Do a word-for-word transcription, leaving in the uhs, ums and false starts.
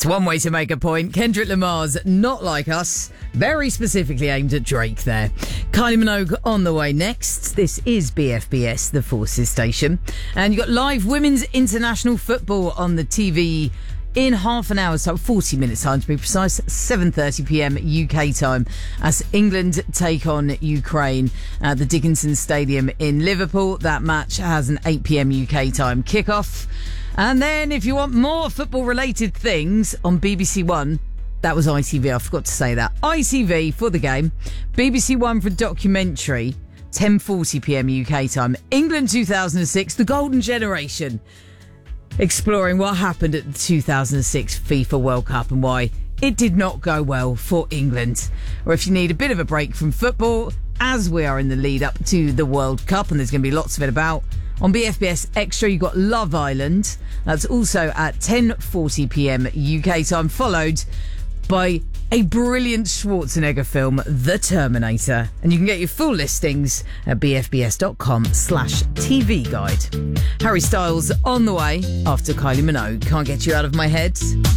It's one way to make a point. Kendrick Lamar's Not Like Us, very specifically aimed at Drake there. Kylie Minogue on the way next. This is B F B S, the Forces station. And you've got live women's international football on the T V in half an hour, so forty minutes time to be precise, seven thirty p.m. U K time, as England take on Ukraine at the Dickinson Stadium in Liverpool. That match has an eight p.m. U K time kickoff. And then if you want more football related things on B B C One, that was I T V, I forgot to say that. I T V for the game, B B C One for documentary, ten forty p.m. U K time. England two thousand six, the golden generation, exploring what happened at the two thousand six FIFA World Cup and why it did not go well for England. Or if you need a bit of a break from football, as we are in the lead up to the World Cup, and there's going to be lots of it about, on B F B S Extra, you've got Love Island. That's also at ten forty p.m. U K time, followed by a brilliant Schwarzenegger film, The Terminator. And you can get your full listings at bfbs.com slash TV guide. Harry Styles on the way after Kylie Minogue. Can't Get You Out of My Head.